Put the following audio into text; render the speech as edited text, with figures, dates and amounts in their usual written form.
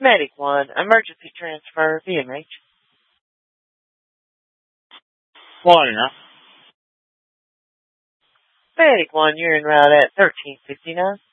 Medic 1, emergency transfer, VMH. Morning, huh? Medic 1, you're en route at 1359.